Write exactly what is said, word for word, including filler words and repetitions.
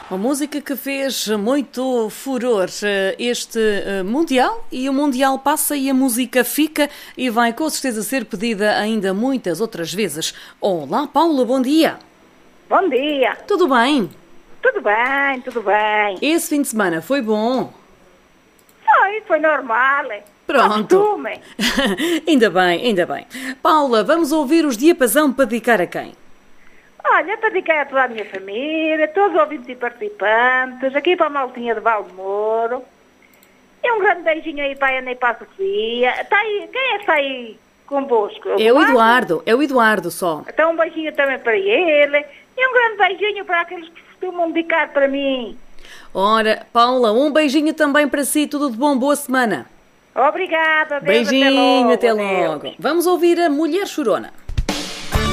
Uma música que fez muito furor este Mundial, e o Mundial passa e a música fica e vai com certeza ser pedida ainda muitas outras vezes. Olá, Paula, bom dia. Bom dia. Tudo bem? Tudo bem, tudo bem. Esse fim de semana foi bom? Foi, foi normal. Pronto. Ainda bem, ainda bem. Paula, vamos ouvir os Diapasão para dedicar a quem? Olha, para dedicar a toda a minha família, todos os ouvintes e participantes, aqui para a maltinha de Valdemoro. E um grande beijinho aí para a Ana e para a Sofia. Está aí, quem é que está aí convosco? É o Eduardo, é o Eduardo só. Então um beijinho também para ele. E um grande beijinho para aqueles que costumam dedicar para mim. Ora, Paula, um beijinho também para si, tudo de bom, boa semana. Obrigada, adeus, beijinho, até logo. Até logo. Vamos ouvir a Mulher Chorona.